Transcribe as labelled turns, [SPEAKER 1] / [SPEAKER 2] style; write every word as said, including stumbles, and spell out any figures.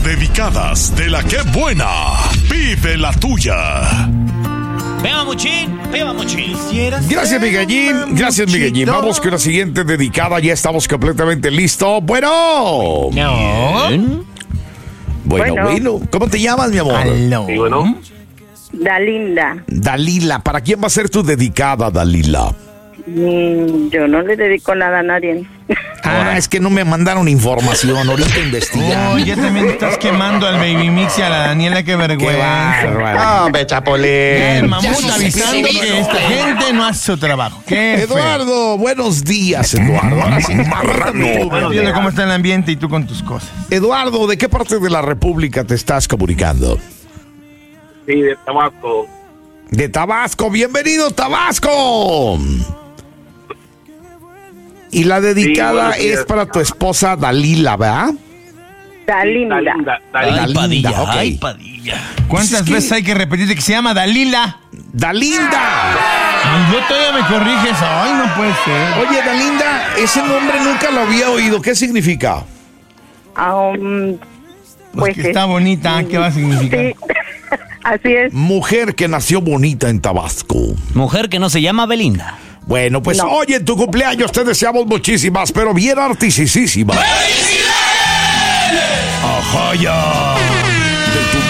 [SPEAKER 1] dedicadas de la que buena. Vive la tuya.
[SPEAKER 2] Peba Muchín, Peba Muchín.
[SPEAKER 3] Gracias, Miguelín. Gracias, Miguelín. Vamos con la siguiente dedicada. Ya estamos completamente listos. Bueno.
[SPEAKER 2] No.
[SPEAKER 3] Bien. Bueno, bueno, bueno. ¿Cómo te llamas, mi amor?
[SPEAKER 2] Aló.
[SPEAKER 4] Sí, bueno.
[SPEAKER 5] Dalila.
[SPEAKER 3] Dalila. ¿Para quién va a ser tu dedicada, Dalila?
[SPEAKER 5] Mm, yo no le dedico nada a nadie.
[SPEAKER 3] Ah, es que no me mandaron información. Ahorita investigamos.
[SPEAKER 6] Oh, ya también te estás quemando al Baby Mix y a la Daniela, qué vergüenza.
[SPEAKER 3] No,
[SPEAKER 4] Hombre, Chapolín.
[SPEAKER 6] El mamut
[SPEAKER 3] Ya
[SPEAKER 6] avisando
[SPEAKER 3] sí,
[SPEAKER 6] que esta gente no hace su trabajo. Qué feo.
[SPEAKER 3] Eduardo, buenos días, Eduardo. Ahora sí, marrano.
[SPEAKER 6] Viendo cómo está el ambiente y tú con tus cosas.
[SPEAKER 3] Eduardo, ¿de qué parte de la República te estás comunicando?
[SPEAKER 4] Sí, de Tabasco.
[SPEAKER 3] De Tabasco. Bienvenido, Tabasco. Y la dedicada
[SPEAKER 4] Sí,
[SPEAKER 3] es para tu esposa Dalila, ¿verdad?
[SPEAKER 5] Dalinda.
[SPEAKER 4] Dalinda.
[SPEAKER 2] Ay,
[SPEAKER 4] Dalinda.
[SPEAKER 2] Padilla,
[SPEAKER 3] ok.
[SPEAKER 2] ay, Padilla.
[SPEAKER 6] ¿Cuántas
[SPEAKER 3] Es que-
[SPEAKER 6] veces hay que repetirte que se llama Dalila?
[SPEAKER 3] ¡Dalinda!
[SPEAKER 6] Ay, yo todavía me corriges. Ay, no puede ser.
[SPEAKER 3] Oye, Dalinda, ese nombre nunca lo había oído. ¿Qué significa?
[SPEAKER 5] Um,
[SPEAKER 6] Pues que está bonita, ¿qué va a significar?
[SPEAKER 5] Sí, así es.
[SPEAKER 3] Mujer que nació bonita en Tabasco.
[SPEAKER 2] Mujer que no se llama Belinda.
[SPEAKER 3] Bueno, pues
[SPEAKER 5] No.
[SPEAKER 3] oye, en tu cumpleaños te deseamos muchísimas, pero bien artisísimas. ¡Felicidades! ¡Ajá, ya!